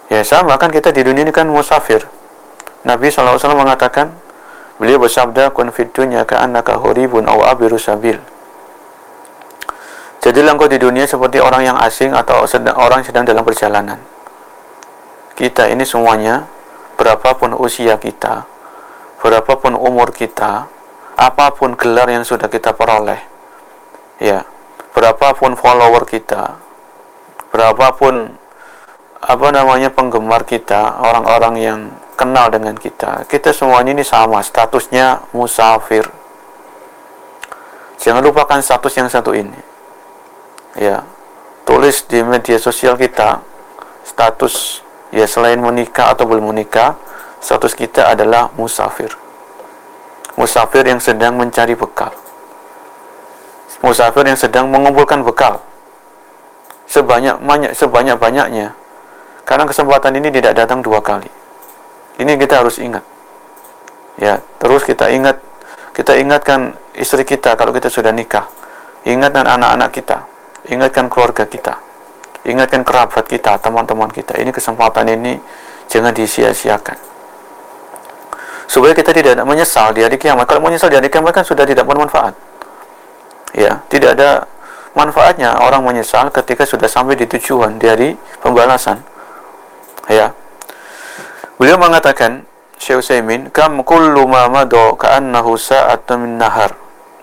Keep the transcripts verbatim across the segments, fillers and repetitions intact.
Ya sama kan, kita di dunia ini kan musafir. Nabi shallallahu alaihi wasallam mengatakan, beliau bersabda, kun fid dunya ka'annaka huribun aw abiru sabil. Jadilah engkau di dunia seperti orang yang asing atau sedang, orang sedang dalam perjalanan. Kita ini semuanya, berapapun usia kita, berapapun umur kita, apapun gelar yang sudah kita peroleh, ya, berapapun follower kita, berapapun apa namanya penggemar kita, orang-orang yang kenal dengan kita, kita semuanya ini sama, statusnya musafir. Jangan lupakan status yang satu ini. Ya, tulis di media sosial kita status, ya, selain menikah atau belum menikah, status kita adalah musafir. Musafir yang sedang mencari bekal. Musafir yang sedang mengumpulkan bekal sebanyak banyak sebanyak banyaknya. Karena kesempatan ini tidak datang dua kali. Ini kita harus ingat. Ya, terus kita ingat, kita ingatkan istri kita kalau kita sudah nikah. Ingatkan anak-anak kita, ingatkan keluarga kita, ingatkan kerabat kita, teman-teman kita. Ini kesempatan ini jangan disia-siakan. Supaya kita tidak menyesal di hari kiamat. Kalau menyesal di hari kiamat kan sudah tidak bermanfaat. Ya, tidak ada manfaatnya orang menyesal ketika sudah sampai di tujuan di hari pembalasan. Ya. Beliau mengatakan, Syekh Utsaimin, kam kullu ma madu ka'annahu sa'atun min nahar.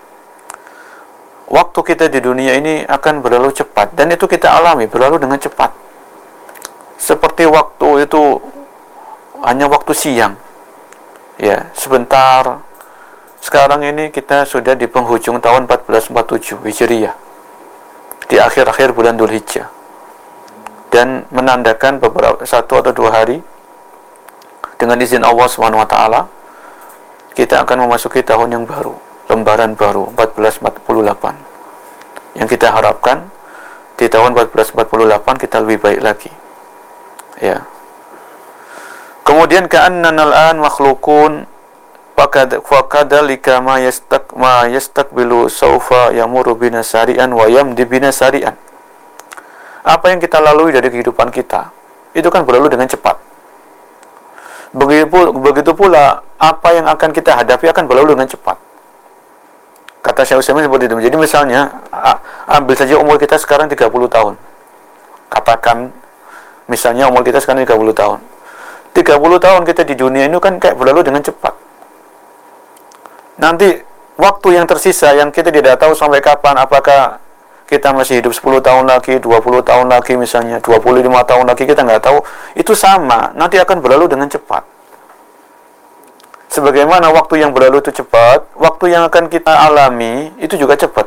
Waktu kita di dunia ini akan berlalu cepat, dan itu kita alami, berlalu dengan cepat. Seperti waktu itu hanya waktu siang. Ya, sebentar. Sekarang ini kita sudah di penghujung tahun empat belas empat puluh tujuh Hijriah, di akhir-akhir bulan Dzulhijjah, dan menandakan beberapa satu atau dua hari dengan izin Allah Subhanahu wa taala kita akan memasuki tahun yang baru, lembaran baru empat belas empat puluh delapan. Yang kita harapkan di tahun empat belas empat puluh delapan kita lebih baik lagi. Ya. Kemudian ka'annana al-an makhluqun fakadzalika ma yastaq ma yastaqbilu saufa yamuru bina sari'an wa yamdi bina sari'an. Apa yang kita lalui dari kehidupan kita itu kan berlalu dengan cepat. Begitu, begitu pula apa yang akan kita hadapi akan berlalu dengan cepat. Kata Syekh Utsaimin seperti itu. Jadi misalnya, ambil saja umur kita sekarang tiga puluh tahun. Katakan misalnya umur kita sekarang tiga puluh tahun. tiga puluh tahun kita di dunia ini kan kayak berlalu dengan cepat. Nanti waktu yang tersisa yang kita tidak tahu sampai kapan, apakah kita masih hidup sepuluh tahun lagi, dua puluh tahun lagi misalnya, dua puluh lima tahun lagi, kita nggak tahu. Itu sama, nanti akan berlalu dengan cepat. Sebagaimana waktu yang berlalu itu cepat, waktu yang akan kita alami itu juga cepat.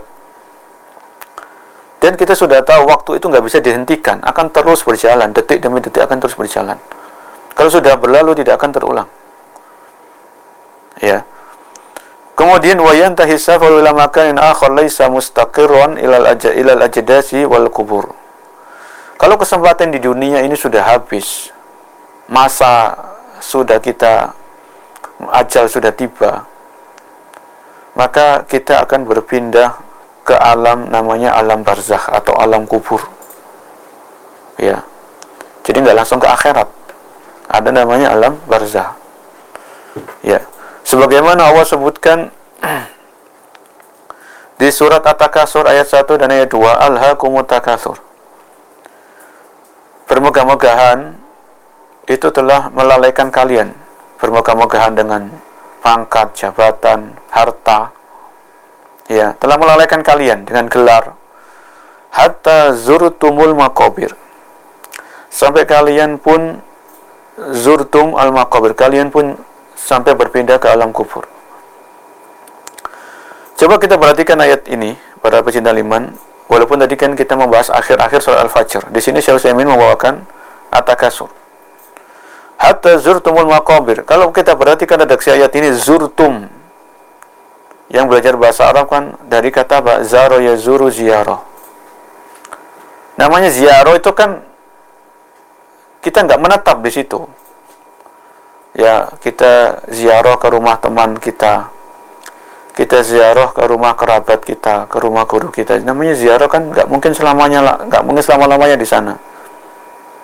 Dan kita sudah tahu waktu itu nggak bisa dihentikan, akan terus berjalan, detik demi detik akan terus berjalan. Kalau sudah berlalu tidak akan terulang. Ya. Kemudian wa yantahi safaru ila makanin akhar laisa mustaqirran ilal ajal ilal ajdasi wal kubur. Kalau kesempatan di dunia ini sudah habis, masa sudah kita, ajal sudah tiba, maka kita akan berpindah ke alam namanya alam barzakh atau alam kubur. Ya. Jadi nggak langsung ke akhirat. Ada namanya alam barzakh. Ya. Sebagaimana Allah sebutkan di surat At-Takatsur ayat satu dan ayat dua, alhaakumut takatsur. Bermegah-megahan itu telah melalaikan kalian. Bermegah-megahan dengan pangkat, jabatan, harta. Ya, telah melalaikan kalian dengan gelar. Hatta zurtumul maqabir. Sampai kalian pun zurtum al-maqabir, kalian pun sampai berpindah ke alam kubur. Coba kita perhatikan ayat ini, para pecinta iman. Walaupun tadi kan kita membahas akhir-akhir surah Al-Fajr, di sini Syekh Utsaimin membawakan At-Takatsur. Hatta zurtumul maqabir. Kalau kita perhatikan redaksi ayat ini, zurtum, yang belajar bahasa Arab kan dari kata apa? Zaro yazuru ziyarah. Namanya ziyarah itu kan kita nggak menetap di situ. Ya, kita ziarah ke rumah teman kita, kita ziarah ke rumah kerabat kita, ke rumah guru kita. Namanya ziarah kan nggak mungkin selamanya, nggak mungkin selama-lamanya di sana.